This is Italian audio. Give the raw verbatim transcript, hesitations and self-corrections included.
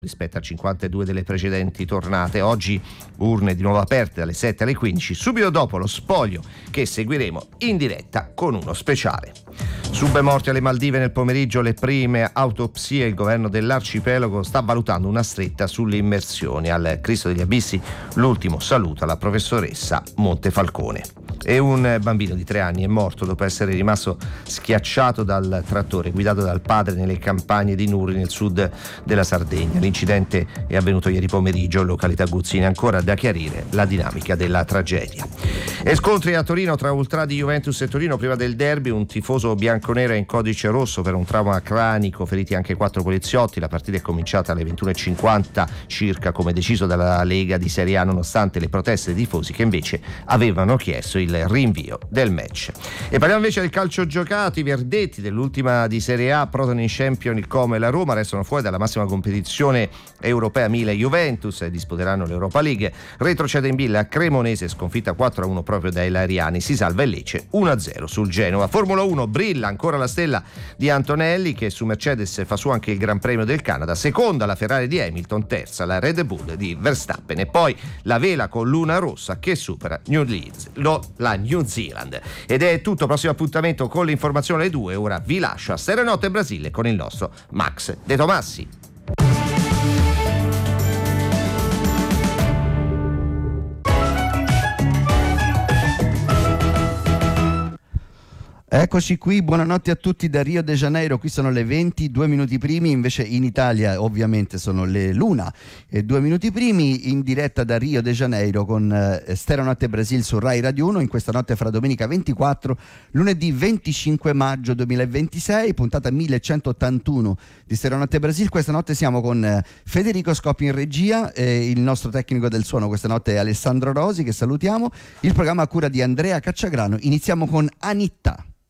rispetto a cinquantadue delle precedenti tornate. Oggi urne di nuovo aperte dalle sette alle quindici, subito dopo lo spoglio che seguiremo in diretta con uno speciale. Sub morti alle Maldive nel pomeriggio, le prime autopsie. Il governo dell'arcipelago sta valutando una stretta sulle immersioni. Al Cristo degli Abissi l'ultimo saluto alla professoressa Montefalcone. E un bambino di tre anni è morto dopo essere rimasto schiacciato dal trattore guidato dal padre nelle campagne di Nuri nel sud della Sardegna. L'incidente è avvenuto ieri pomeriggio in località Guzzini, ancora da chiarire la dinamica della tragedia. E scontri a Torino tra ultra di Juventus e Torino prima del derby, un tifoso bianconero è in codice rosso per un trauma cranico, feriti anche quattro poliziotti. La partita è cominciata alle ventuno e cinquanta circa come deciso dalla Lega di Serie A, nonostante le proteste dei tifosi che invece avevano chiesto il rinvio del match. E parliamo invece del calcio giocato. I verdetti dell'ultima di Serie A, Proton in Champion, il Como e la Roma restano fuori dalla massima competizione europea. Milan e Juventus disputeranno l'Europa League. Retrocede in Villa a Cremonese, sconfitta quattro a uno proprio dai Lariani. Si salva il Lecce uno a zero sul Genova. Formula uno, brilla ancora la stella di Antonelli, che su Mercedes fa su anche il Gran Premio del Canada. Seconda la Ferrari di Hamilton, terza la Red Bull di Verstappen. E poi la vela con Luna Rossa che supera New Leeds, lo, la New Zealand. Ed è tutto, prossimo appuntamento con l'informazione alle due. Ora vi lascio a Serenotte Brasile con il nostro Max De Tomassi. Eccoci qui, buonanotte a tutti da Rio de Janeiro. Qui sono le venti, due minuti primi, invece in Italia ovviamente sono le l'una e due minuti primi, in diretta da Rio de Janeiro con eh, Stereonotte Brasil su Rai Radio uno, in questa notte fra domenica ventiquattro, lunedì venticinque maggio duemilaventisei, puntata millecentottantuno di Stereonotte Brasil. Questa notte siamo con eh, Federico Scoppi in regia, eh, il nostro tecnico del suono questa notte è Alessandro Rosi, che salutiamo, il programma a cura di Andrea Cacciagrano. Iniziamo con Anitta.